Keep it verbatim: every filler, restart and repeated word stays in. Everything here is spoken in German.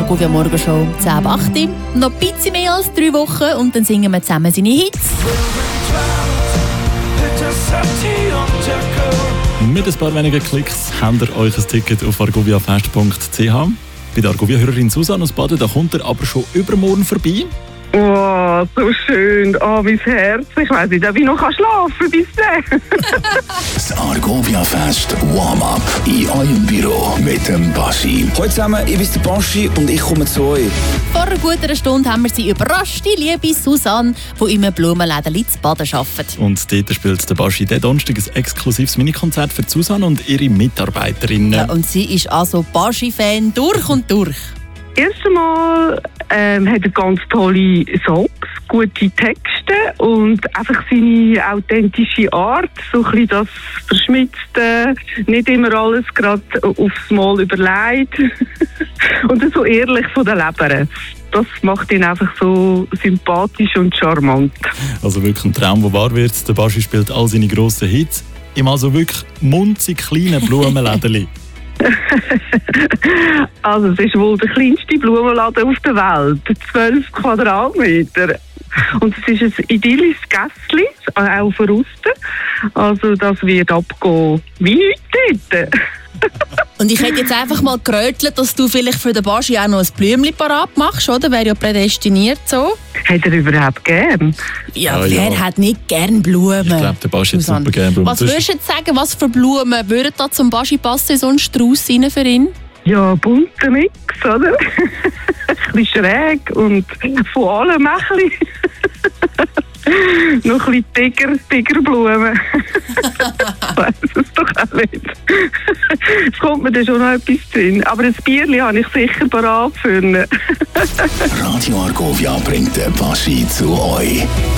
Argovia Morgenshow zehn ab acht. Noch ein bisschen mehr als drei Wochen und dann singen wir zusammen seine Hits. Mit ein paar wenigen Klicks habt ihr euch ein Ticket auf argoviafest punkt c h. Bei der Argovia-Hörerin Susanne aus Baden, da kommt er aber schon übermorgen vorbei. Oh, so schön. Oh, mein Herz. Ich weiss nicht, ob ich noch schlafen kann bis dann. Das Argovia-Fest Warm-up in eurem Büro mit dem Baschi. Hallo zusammen, ich bin der Baschi und ich komme zu euch. Vor einer guten Stunde haben wir sie überrascht, die liebe Susanne, die in einem Blumenläden zu Baden arbeitet. Und dort spielt der Baschi diesen Donnerstag ein exklusives Minikonzert für Susanne und ihre Mitarbeiterinnen. Ja, und sie ist also Baschi-Fan durch und durch. Erst einmal ähm, hat er ganz tolle Songs, gute Texte und einfach seine authentische Art, so ein bisschen das Verschmitzte, nicht immer alles gerade aufs Mal überlegt und so ehrlich von der Leber. Das macht ihn einfach so sympathisch und charmant. Also wirklich ein Traum, der wahr wird. Der Baschi spielt all seine grossen Hits im also wirklich munzig kleinen Blumenläden. Also es ist wohl der kleinste Blumenladen auf der Welt, zwölf Quadratmeter. Und es ist ein idyllisches Gässchen, auch von aussen. Also das wird abgehen wie heute dort. Und ich hätte jetzt einfach mal gerötelt, dass du vielleicht für den Baschi auch noch ein Blümchen parat machst, oder? Wäre ja prädestiniert so. Hat er überhaupt gern? Ja, Ah, wer ja. hat nicht gern Blumen? Ich glaube, der Baschi hat Susanne, super gerne Blumen. Was würdest du jetzt sagen, was für Blumen würden da zum Baschi passen, in so einen Strauss rein für ihn? Ja, bunter Mix, oder? Ein bisschen schräg und von allem ein bisschen. Noch ein bisschen Tiger, Tigerblumen. Ich weiss es doch auch nicht. Es kommt mir dann schon noch etwas drin. Aber ein Bierchen habe ich sicher parat für ihn. Radio Argovia bringt den Baschi zu euch.